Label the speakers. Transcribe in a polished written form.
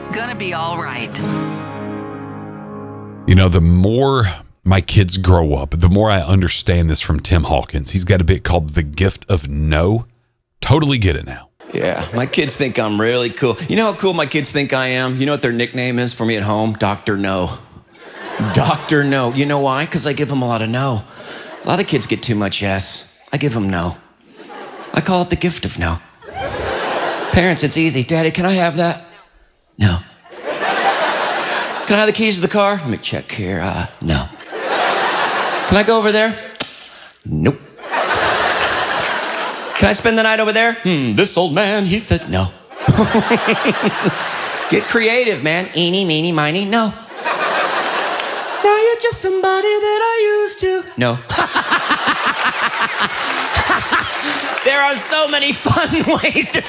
Speaker 1: Gonna be all right.
Speaker 2: You know, the more my kids grow up, the more I understand this from Tim Hawkins. He's got a bit called The Gift of No. Totally get it now.
Speaker 3: Yeah, my kids think I'm really cool. You know how cool my kids think I am? You know what their nickname is for me at home? Dr. No. Dr. No. You know why? Because I give them a lot of no. A lot of kids get too much yes. I give them no. I call it the gift of no. Parents, it's easy. Daddy, can I have that? No. Can I have the keys to the car? Let me check here. No. Can I go over there? Nope. Can I spend the night over there? This old man, he said no. Get creative, man. Eeny, meeny, miny, no. Now you're just somebody that I used to. No. There are so many fun ways to